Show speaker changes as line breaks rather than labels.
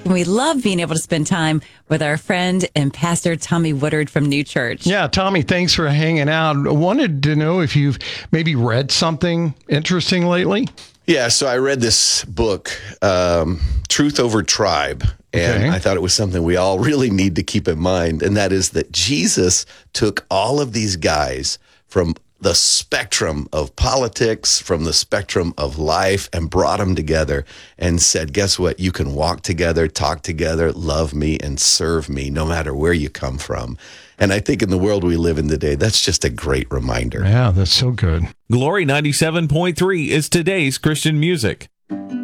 and we love being able to spend time with our friend and Pastor Tommy Woodard from New Church.
Yeah, Tommy, thanks for hanging out. I wanted to know if you've maybe read something interesting lately.
Yeah, so I read this book, Truth Over Tribe, and I thought it was something we all really need to keep in mind, and that is that Jesus took all of these guys from the spectrum of politics, from the spectrum of life, and brought them together and said, guess what? You can walk together, talk together, love me, and serve me no matter where you come from. And I think in the world we live in today, that's just a great reminder.
Yeah, that's so good.
Glory 97.3 is today's Christian music.